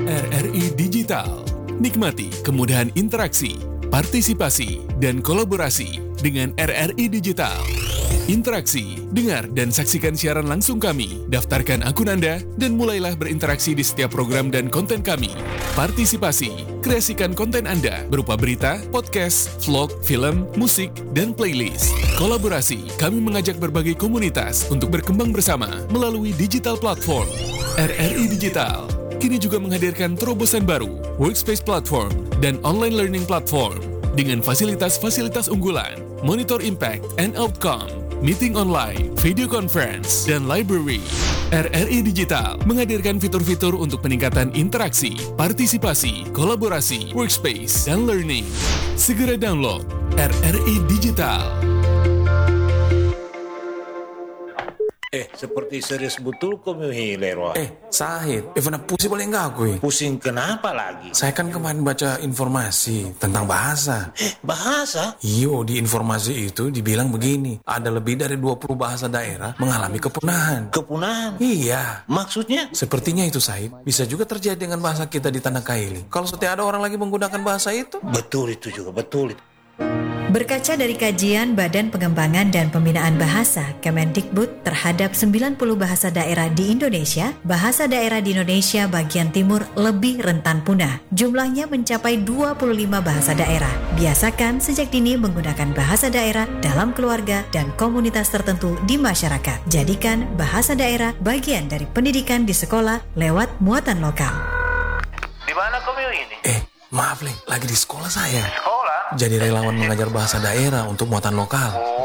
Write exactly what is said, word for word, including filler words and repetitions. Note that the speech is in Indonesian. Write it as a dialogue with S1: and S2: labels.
S1: R R I Digital. Nikmati kemudahan interaksi, partisipasi, dan kolaborasi dengan R R I Digital. Interaksi, dengar dan saksikan siaran langsung kami, daftarkan akun Anda, dan mulailah berinteraksi di setiap program dan konten kami. Partisipasi, kreasikan konten Anda berupa berita, podcast, vlog, film, musik, dan playlist. Kolaborasi, kami mengajak berbagai komunitas untuk berkembang bersama melalui digital platform. R R I Digital kini juga menghadirkan terobosan baru, workspace platform, dan online learning platform dengan fasilitas-fasilitas unggulan, monitor impact and outcome, meeting online, video conference, dan library. R R I Digital menghadirkan fitur-fitur untuk peningkatan interaksi, partisipasi, kolaborasi, workspace, dan learning. Segera download R R I Digital.
S2: Eh, seperti serius betul kau Leroy.
S3: Eh, Sahid, Evan pusing boleh enggak aku?
S2: Pusing kenapa lagi?
S3: Saya kan kemarin baca informasi tentang bahasa.
S2: Eh, bahasa?
S3: Iyo, di informasi itu dibilang begini, ada lebih dari dua puluh bahasa daerah mengalami kepunahan.
S2: Kepunahan?
S3: Iya.
S2: Maksudnya?
S3: Sepertinya itu, Sahid. Bisa juga terjadi dengan bahasa kita di Tanah Kaili. Kalau setiap ada orang lagi menggunakan bahasa itu.
S2: Betul itu juga, betul itu.
S4: Berkaca dari kajian Badan Pengembangan dan Pembinaan Bahasa Kemendikbud terhadap sembilan puluh bahasa daerah di Indonesia, bahasa daerah di Indonesia bagian timur lebih rentan punah. Jumlahnya mencapai dua puluh lima bahasa daerah. Biasakan sejak dini menggunakan bahasa daerah dalam keluarga dan komunitas tertentu di masyarakat. Jadikan bahasa daerah bagian dari pendidikan di sekolah lewat muatan lokal.
S2: Di mana kau ini?
S3: Eh, maaf, Le, lagi di sekolah saya.
S2: Sekolah?
S3: Jadi relawan mengajar bahasa daerah untuk muatan lokal.